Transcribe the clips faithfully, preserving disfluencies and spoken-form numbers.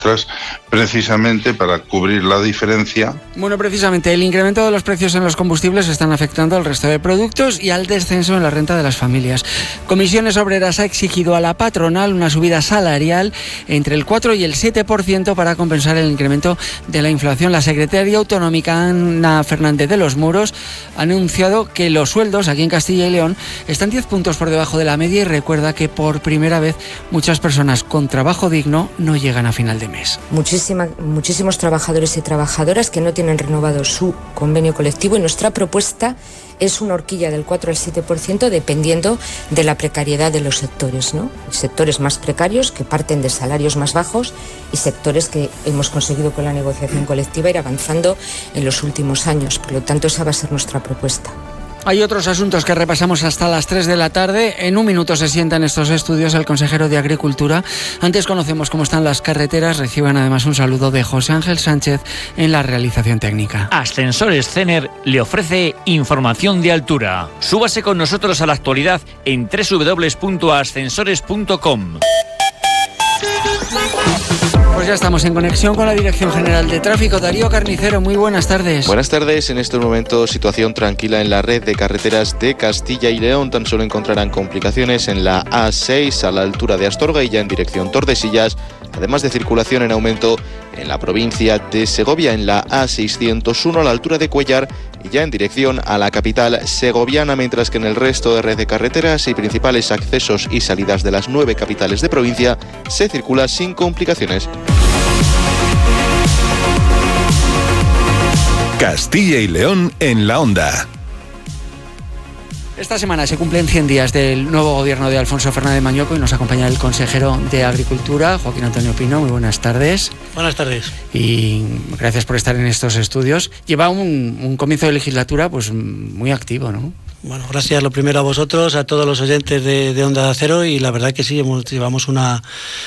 precisamente para cubrir la diferencia. Bueno, precisamente el incremento de los precios en los combustibles están afectando al resto de productos y al descenso en la renta de las familias. Comisiones Obreras ha exigido a la patronal una subida salarial entre el cuatro y el siete por ciento para compensar el incremento de la inflación. La secretaria autonómica Ana Fernández de los Muros ha anunciado que los sueldos aquí en Castilla y León están diez puntos por debajo de la media y recuerda que por primera vez muchas personas con trabajo digno no llegan a final de mes. Muchísima, muchísimos trabajadores y trabajadoras que no tienen renovado su convenio colectivo y nuestra propuesta es una horquilla del cuatro al siete por ciento dependiendo de la precariedad de los sectores, ¿no? Sectores más precarios que parten de salarios más bajos y sectores que hemos conseguido con la negociación colectiva ir avanzando en los últimos años. Por lo tanto, esa va a ser nuestra propuesta. Hay otros asuntos que repasamos hasta las tres de la tarde. En un minuto se sienta en estos estudios el consejero de Agricultura. Antes conocemos cómo están las carreteras. Reciban además un saludo de José Ángel Sánchez en la realización técnica. Ascensores Cener le ofrece información de altura. Súbase con nosotros a la actualidad en doble u doble u doble u punto ascensores punto com. Pues ya estamos en conexión con la Dirección General de Tráfico. Darío Carnicero, muy buenas tardes. Buenas tardes. En estos momentos, situación tranquila en la red de carreteras de Castilla y León. Tan solo encontrarán complicaciones en la A seis a la altura de Astorga y ya en dirección Tordesillas, además de circulación en aumento en la provincia de Segovia, en la A seiscientos uno a la altura de Cuellar y ya en dirección a la capital segoviana, mientras que en el resto de red de carreteras y principales accesos y salidas de las nueve capitales de provincia se circula sin complicaciones. Castilla y León en la onda. Esta semana se cumplen cien días del nuevo gobierno de Alfonso Fernández Mañoco y nos acompaña el consejero de Agricultura, Joaquín Antonio Pino. Muy buenas tardes. Buenas tardes. Y gracias por estar en estos estudios. Lleva un, un comienzo de legislatura pues muy activo, ¿no? Bueno, gracias lo primero a vosotros, a todos los oyentes de, de Onda Cero, y la verdad que sí, hemos, llevamos una,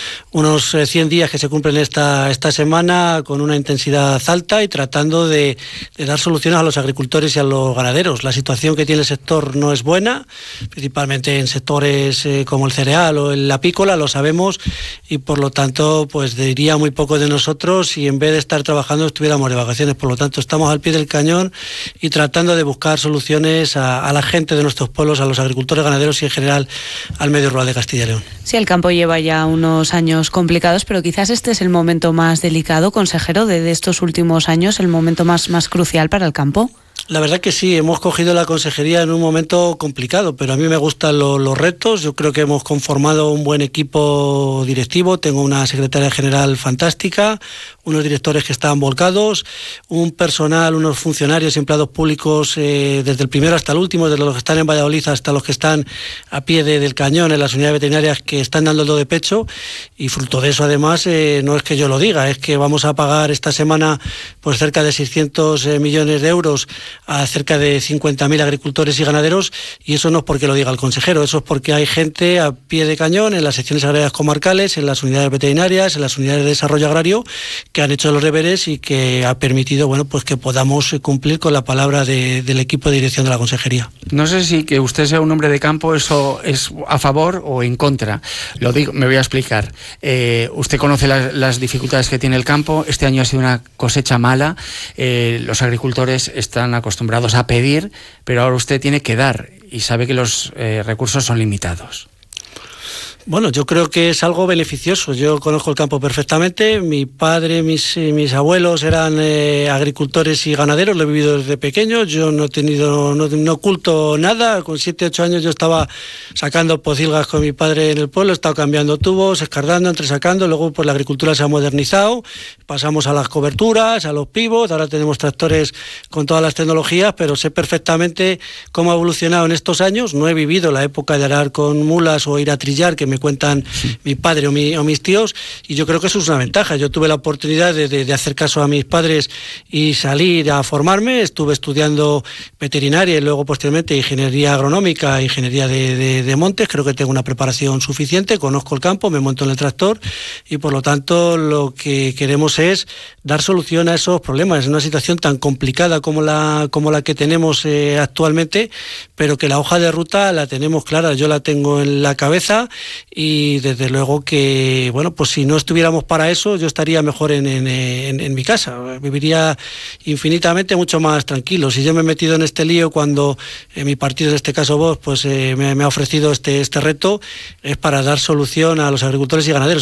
unos cien días que se cumplen esta, esta semana con una intensidad alta y tratando de, de dar soluciones a los agricultores y a los ganaderos. La situación que tiene el sector no es buena, principalmente en sectores eh, como el cereal o el apícola, lo sabemos, y por lo tanto pues diría muy poco de nosotros si en vez de estar trabajando estuviéramos de vacaciones. Por lo tanto estamos al pie del cañón y tratando de buscar soluciones a, a la gente de nuestros pueblos, a los agricultores, ganaderos y en general al medio rural de Castilla y León. Sí, el campo lleva ya unos años complicados, pero quizás este es el momento más delicado, consejero, de, de estos últimos años, el momento más, más crucial para el campo. La verdad que sí, hemos cogido la consejería en un momento complicado, pero a mí me gustan lo, los retos. Yo creo que hemos conformado un buen equipo directivo, tengo una secretaria general fantástica, unos directores que están volcados, un personal, unos funcionarios y empleados públicos eh, desde el primero hasta el último, desde los que están en Valladolid hasta los que están a pie de, del cañón en las unidades veterinarias, que están dando el do de pecho, y fruto de eso además eh, no es que yo lo diga, es que vamos a pagar esta semana pues cerca de seiscientos eh, millones de euros a cerca de cincuenta mil agricultores y ganaderos, y eso no es porque lo diga el consejero, eso es porque hay gente a pie de cañón en las secciones agrarias comarcales, en las unidades veterinarias, en las unidades de desarrollo agrario, que han hecho los deberes y que ha permitido bueno pues que podamos cumplir con la palabra de, del equipo de dirección de la consejería. No sé si que usted sea un hombre de campo, eso es a favor o en contra. Lo digo, me voy a explicar. Eh, usted conoce la, las dificultades que tiene el campo. Este año ha sido una cosecha mala. Eh, los agricultores están acostumbrados a pedir, pero ahora usted tiene que dar y sabe que los eh, recursos son limitados. Bueno, yo creo que es algo beneficioso. Yo conozco el campo perfectamente. Mi padre, mis, mis abuelos eran eh, agricultores y ganaderos. Lo he vivido desde pequeño. Yo no he tenido, no, no oculto nada. Con siete, ocho años yo estaba sacando pocilgas con mi padre en el pueblo. He estado cambiando tubos, escardando, entresacando. Luego pues la agricultura se ha modernizado. Pasamos a las coberturas, a los pivots. Ahora tenemos tractores con todas las tecnologías, pero sé perfectamente cómo ha evolucionado en estos años. No he vivido la época de arar con mulas o ir a trillar, que me me cuentan sí. mi padre o, mi, o mis tíos, y yo creo que eso es una ventaja. Yo tuve la oportunidad de, de, de hacer caso a mis padres y salir a formarme. Estuve estudiando veterinaria y luego posteriormente ingeniería agronómica, ingeniería de, de, de montes. Creo que tengo una preparación suficiente, conozco el campo, me monto en el tractor y por lo tanto lo que queremos es dar solución a esos problemas. Es una situación tan complicada como la, como la que tenemos eh, actualmente, pero que la hoja de ruta la tenemos clara. Yo la tengo en la cabeza y desde luego que, bueno, pues si no estuviéramos para eso, yo estaría mejor en, en, en, en mi casa, viviría infinitamente mucho más tranquilo. Si yo me he metido en este lío cuando eh, mi partido, en este caso Vox, pues eh, me, me ha ofrecido este, este reto, es para dar solución a los agricultores y ganaderos.